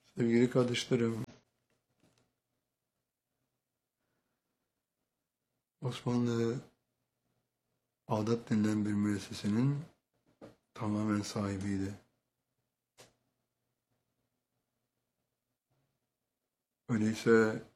Sevgili kardeşlerim, Osmanlı Bağdat denilen bir müessesenin tamamen sahibiydi. Öyleyse